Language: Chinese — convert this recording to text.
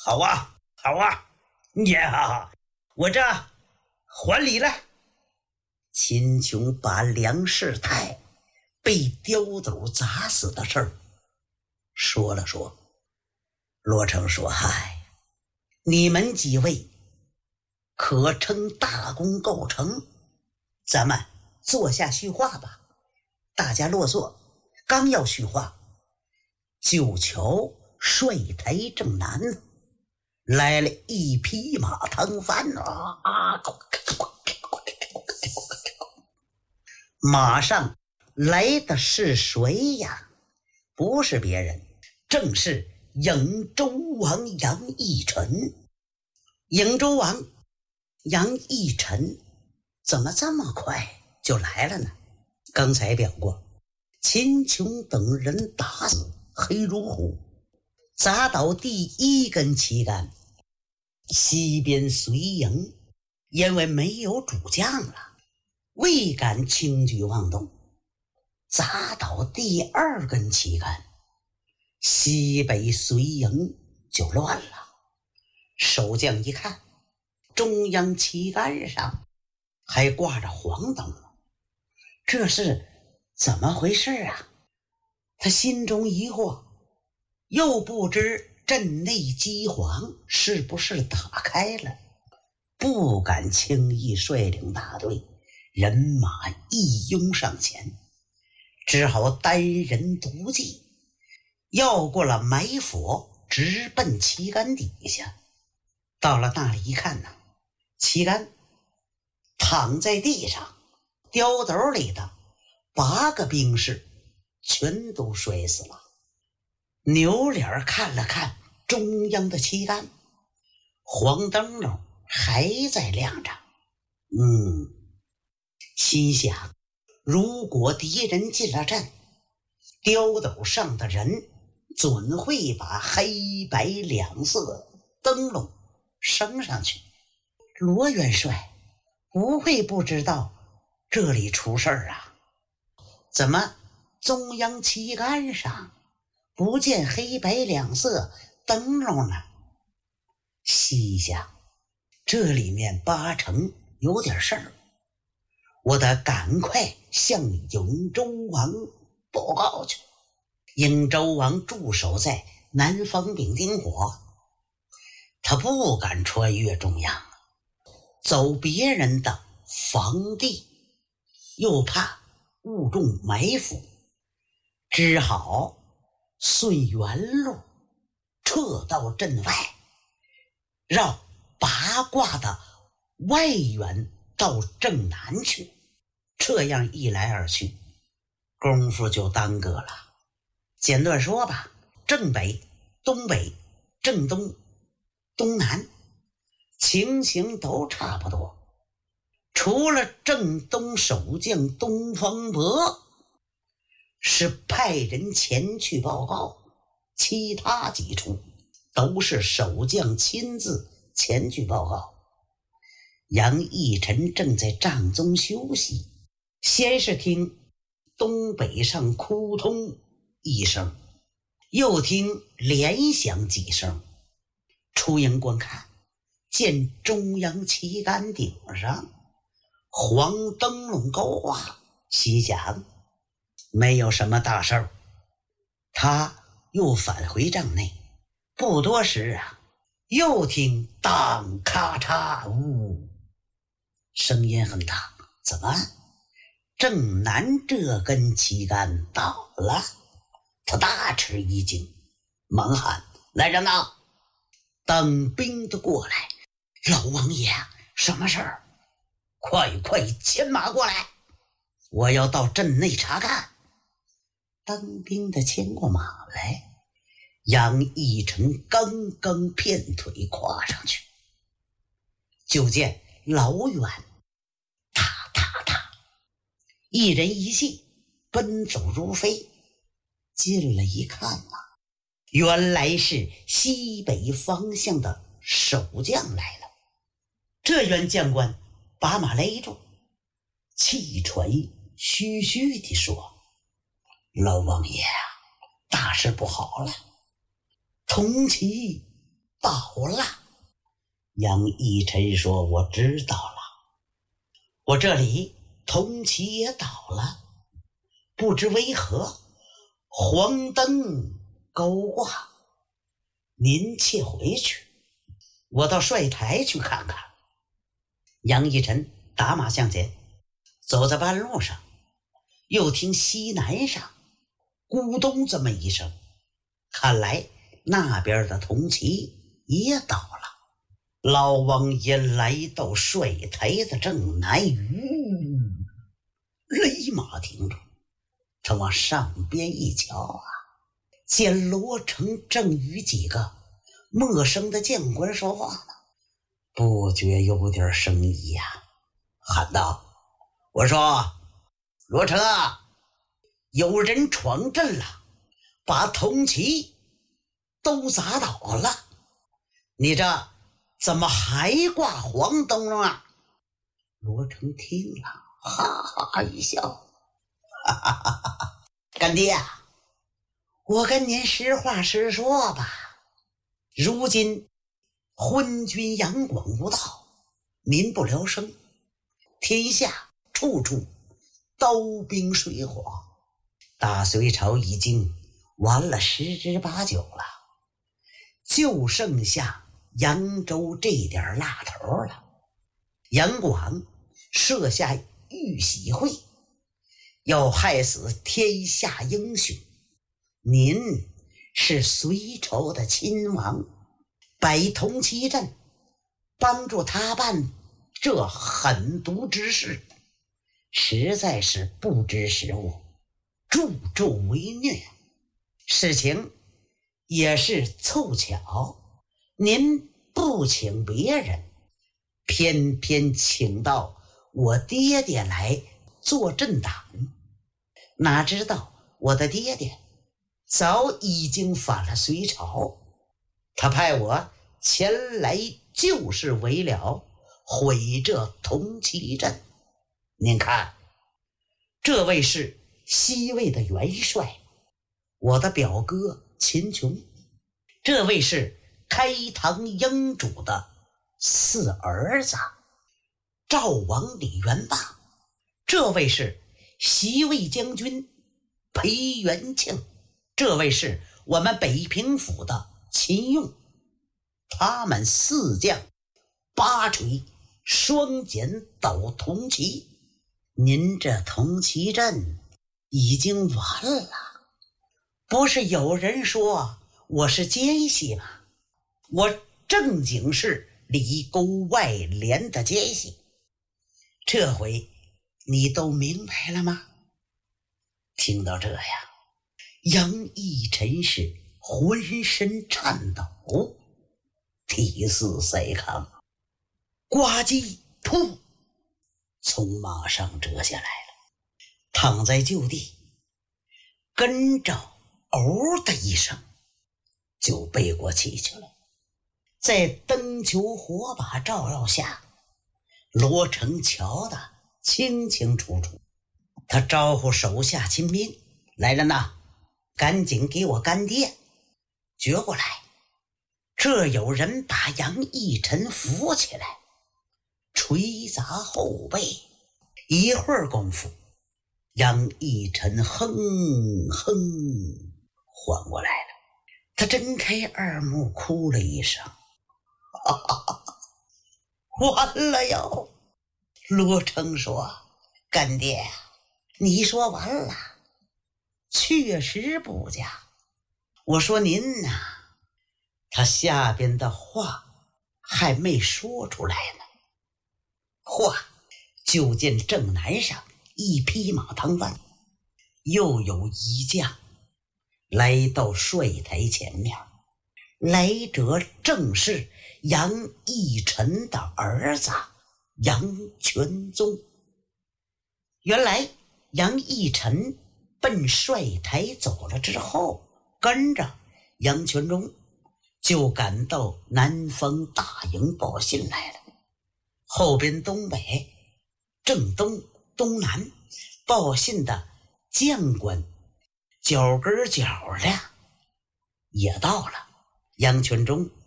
好啊，好啊，呀，我这还礼了。秦琼把梁世泰被刁斗砸死的事儿说了说。罗成说：“嗨，你们几位可称大功告成，咱们坐下叙话吧。”大家落座，刚要叙话，就瞧帅台正南来了一匹马趟翻马上来的是谁呀？不是别人，正是颍州王杨义臣。颍州王杨义臣怎么这么快就来了呢？刚才表过，秦琼等人打死黑如虎，砸倒第一根旗杆。西边绥营因为没有主将了，未敢轻举妄动，砸倒第二根旗杆，西北绥营就乱了。守将一看，中央旗杆上还挂着黄灯，这是怎么回事啊？他心中疑惑，又不知阵内机黄是不是打开了，不敢轻易率领大队人马一拥上前，只好单人独骑，绕过了埋伏，直奔旗杆底下。到了那里一看呢，旗杆躺在地上，碉斗里的8个兵士全都摔死了。扭脸看了看中央的旗杆，黄灯笼还在亮着。心想，如果敌人进了阵，碉斗上的人准会把黑白两色灯笼升上去。罗元帅不会不知道这里出事儿啊？怎么中央旗杆上不见黑白两色灯笼呢？细想，这里面8成有点事儿，我得赶快向颍州王报告去。颍州王驻守在南方丙丁火，他不敢穿越中央，走别人的防地，又怕误中埋伏，只好顺原路撤到阵外，绕八卦的外援到正南去。这样一来二去，功夫就耽搁了。简短说吧，正北、东北、正东、东南情形都差不多，除了正东守将东方伯是派人前去报告，其他几处都是守将亲自前去报告。杨义臣正在帐中休息，先是听东北上哭通一声，又听连响几声，出营观看，见中央旗杆顶上黄灯笼高挂，心想没有什么大事儿。他又返回帐内，不多时啊，又听当咔嚓呜，声音很大。怎么正南这根旗杆倒了？他大吃一惊，忙喊：来人呐！当兵的过来。老王爷，什么事儿？快牵马过来，我要到阵内查看。当兵的牵过马来，杨义臣刚刚片腿跨上去，就见老远踏踏踏，一人一骑奔走如飞。近了一看啊，原来是西北方向的守将来了。这员将官把马勒住，气喘吁吁地说：老王爷啊，大事不好了，铜旗倒了。杨义臣说：“我知道了，我这里铜旗也倒了，不知为何黄灯勾挂。您且回去，我到帅台去看看。”杨义臣打马向前，走在半路上，又听西南上咕咚这么一声，看来那边的铜旗也倒了。老王爷来到帅台的正南，勒马停住，他往上边一瞧啊，见罗成正与几个陌生的将官说话呢，不觉有点生疑呀，喊道：“我说罗成啊，有人闯阵了，把铜旗都砸倒了，你这怎么还挂黄灯笼啊？”罗成听了哈哈一笑，哈哈哈哈，干爹啊，我跟您实话实说吧，如今昏君杨广无道，民不聊生，天下处处刀兵水火，大隋朝已经完了10之8九了，就剩下扬州这点辣头了。杨广设下玉玺会，要害死天下英雄，您是隋朝的亲王，摆铜旗阵，帮助他办这狠毒之事，实在是不知时务，助纣为虐。事情也是凑巧，您不请别人，偏偏请到我爹爹来做镇党，哪知道我的爹爹早已经反了隋朝，他派我前来就事为了，毁这铜旗阵。您看，这位是西魏的元帅，我的表哥秦琼，这位是开唐英主的四儿子赵王李元霸，这位是西魏将军裴元庆，这位是我们北平府的秦用。他们4将8锤双剪倒铜旗，您这铜旗阵已经完了。不是有人说我是奸细吗？我正经是里沟外连的奸细，这回你都明白了吗？听到这呀，杨义臣是浑身颤抖，体似塞糠，呱唧噗，从马上折下来了，躺在就地，跟着嗷的一声就背过气去了。在灯球火把照耀下，罗成瞧得清清楚楚，他招呼手下亲兵：“来人呐，赶紧给我干爹掘过来。”这有人把杨义臣扶起来，捶砸后背，一会儿功夫，杨义臣哼哼缓过来了。他睁开二目，哭了一声：“哈哈哈，完了哟！”罗成说：“干爹，你说完了，确实不假。我说您呐，他下边的话还没说出来呢。”话就见正南上一匹马当翻，又有一将来到帅台前面，来者正是杨义臣的儿子杨全宗。原来杨义臣奔帅台走了之后，跟着杨全宗就赶到南方大营报信来了。后边东北、正东、东南报信的将官角跟角的也到了。杨全忠